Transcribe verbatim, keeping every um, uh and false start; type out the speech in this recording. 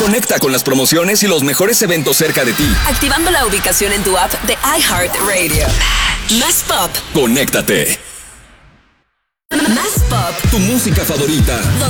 Conecta con las promociones y los mejores eventos cerca de ti. Activando la ubicación en tu app de iHeartRadio. Más Pop. Conéctate. Más Pop. Tu música favorita.